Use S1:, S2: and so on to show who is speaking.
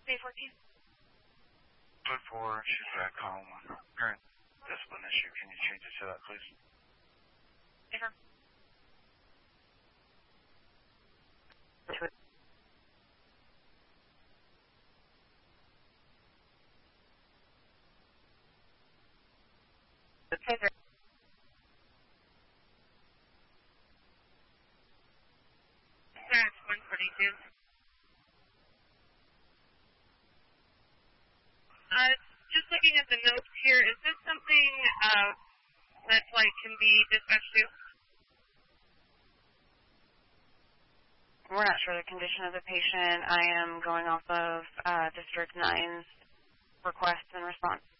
S1: May 14th.
S2: Put for she's back home. Current discipline issue. Can you change it to that, please?
S1: Affirm.
S3: Okay, sir.
S1: Sir, it's 142. Just looking at the notes here, is this something that flight can be dispatched to?
S3: We're not sure the condition of the patient. I am going off of District 9's request and response.